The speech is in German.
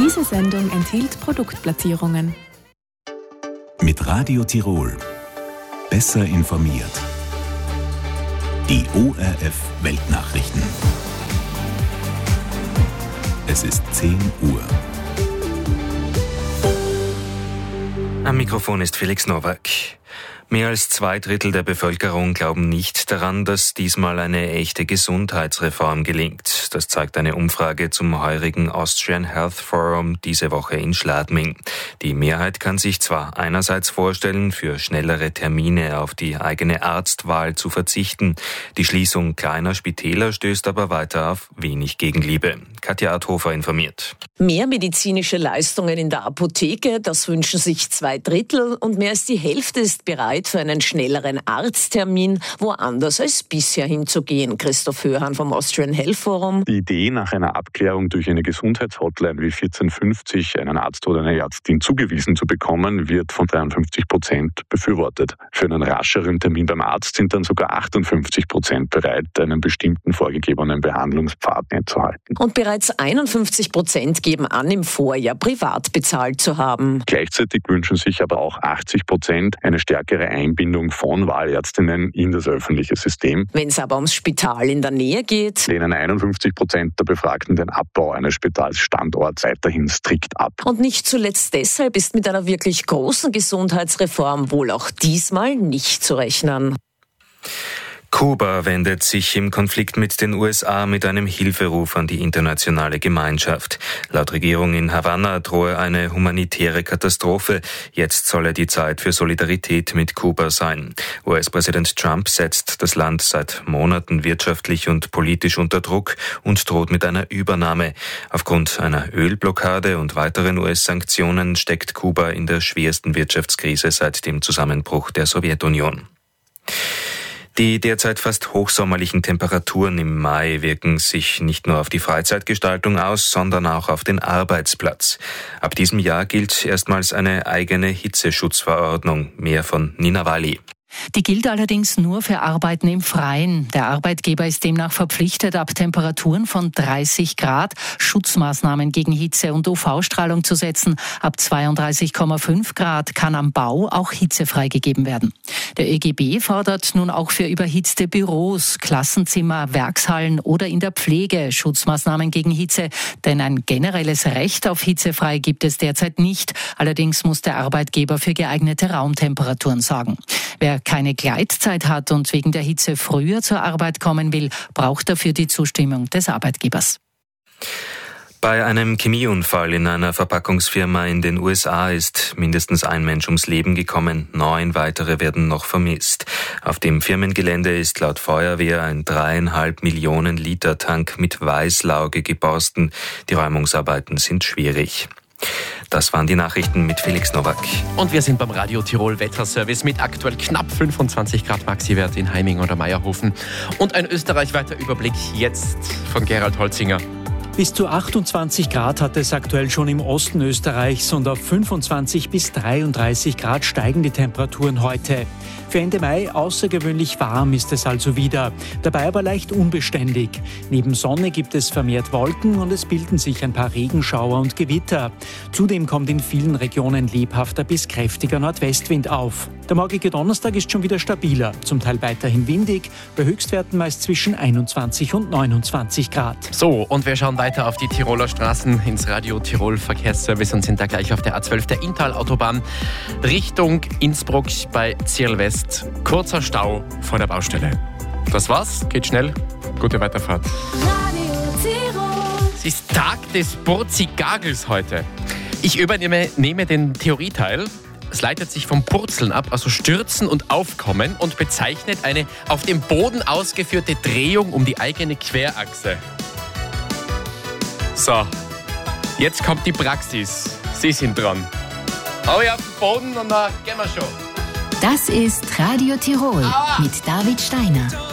Diese Sendung enthielt Produktplatzierungen. Mit Radio Tirol. Besser informiert. Die ORF Weltnachrichten. Es ist 10 Uhr. Am Mikrofon ist Felix Nowak. Mehr als 2/3 der Bevölkerung glauben nicht daran, dass diesmal eine echte Gesundheitsreform gelingt. Das zeigt eine Umfrage zum heurigen Austrian Health Forum diese Woche in Schladming. Die Mehrheit kann sich zwar einerseits vorstellen, für schnellere Termine auf die eigene Arztwahl zu verzichten. Die Schließung kleiner Spitäler stößt aber weiter auf wenig Gegenliebe. Katja Adhofer informiert. Mehr medizinische Leistungen in der Apotheke, das wünschen sich 2/3 und mehr als die Hälfte ist bereit, für einen schnelleren Arzttermin woanders als bisher hinzugehen. Christoph Höhan vom Austrian Health Forum. Die Idee, nach einer Abklärung durch eine Gesundheitshotline wie 1450 einen Arzt oder eine Ärztin zugewiesen zu bekommen, wird von 53% befürwortet. Für einen rascheren Termin beim Arzt sind dann sogar 58% bereit, einen bestimmten vorgegebenen Behandlungspfad einzuhalten. Und bereits 51% geben an, im Vorjahr privat bezahlt zu haben. Gleichzeitig wünschen sich aber auch 80% eine stärkere Einbindung von Wahlärztinnen in das öffentliche System. Wenn es aber ums Spital in der Nähe geht, lehnen 51% der Befragten den Abbau eines Spitalsstandorts weiterhin strikt ab. Und nicht zuletzt deshalb ist mit einer wirklich großen Gesundheitsreform wohl auch diesmal nicht zu rechnen. Kuba wendet sich im Konflikt mit den USA mit einem Hilferuf an die internationale Gemeinschaft. Laut Regierung in Havanna drohe eine humanitäre Katastrophe. Jetzt solle die Zeit für Solidarität mit Kuba sein. US-Präsident Trump setzt das Land seit Monaten wirtschaftlich und politisch unter Druck und droht mit einer Übernahme. Aufgrund einer Ölblockade und weiteren US-Sanktionen steckt Kuba in der schwersten Wirtschaftskrise seit dem Zusammenbruch der Sowjetunion. Die derzeit fast hochsommerlichen Temperaturen im Mai wirken sich nicht nur auf die Freizeitgestaltung aus, sondern auch auf den Arbeitsplatz. Ab diesem Jahr gilt erstmals eine eigene Hitzeschutzverordnung. Mehr von Nina Walli. Die gilt allerdings nur für Arbeiten im Freien. Der Arbeitgeber ist demnach verpflichtet, ab Temperaturen von 30 Grad Schutzmaßnahmen gegen Hitze und UV-Strahlung zu setzen. Ab 32,5 Grad kann am Bau auch Hitze freigegeben werden. Der ÖGB fordert nun auch für überhitzte Büros, Klassenzimmer, Werkshallen oder in der Pflege Schutzmaßnahmen gegen Hitze. Denn ein generelles Recht auf hitzefrei gibt es derzeit nicht. Allerdings muss der Arbeitgeber für geeignete Raumtemperaturen sorgen. Wer keine Gleitzeit hat und wegen der Hitze früher zur Arbeit kommen will, braucht dafür die Zustimmung des Arbeitgebers. Bei einem Chemieunfall in einer Verpackungsfirma in den USA ist mindestens ein Mensch ums Leben gekommen. 9 weitere werden noch vermisst. Auf dem Firmengelände ist laut Feuerwehr ein 3,5 Millionen Liter Tank mit Weißlauge geborsten. Die Räumungsarbeiten sind schwierig. Das waren die Nachrichten mit Felix Nowak. Und wir sind beim Radio Tirol Wetterservice mit aktuell knapp 25 Grad Maxi-Wert in Heiming oder Meierhofen. Und ein österreichweiter Überblick jetzt von Gerald Holzinger. Bis zu 28 Grad hat es aktuell schon im Osten Österreichs und auf 25 bis 33 Grad steigen die Temperaturen heute. Für Ende Mai außergewöhnlich warm ist es also wieder, dabei aber leicht unbeständig. Neben Sonne gibt es vermehrt Wolken und es bilden sich ein paar Regenschauer und Gewitter. Zudem kommt in vielen Regionen lebhafter bis kräftiger Nordwestwind auf. Der morgige Donnerstag ist schon wieder stabiler, zum Teil weiterhin windig, bei Höchstwerten meist zwischen 21 und 29 Grad. So, und wir schauen weiter auf die Tiroler Straßen ins Radio Tirol Verkehrsservice und sind da gleich auf der A12 der Inntal-Autobahn Richtung Innsbruck bei Zierl West. Kurzer Stau vor der Baustelle. Das war's, geht schnell, gute Weiterfahrt. Es ist Tag des Burzigagels heute. Ich nehme den Theorieteil. Es leitet sich vom Purzeln ab, also Stürzen und Aufkommen, und bezeichnet eine auf dem Boden ausgeführte Drehung um die eigene Querachse. So, jetzt kommt die Praxis. Sie sind dran. Hau ich auf den Boden und dann gehen wir schon. Das ist Radio Tirol mit David Steiner.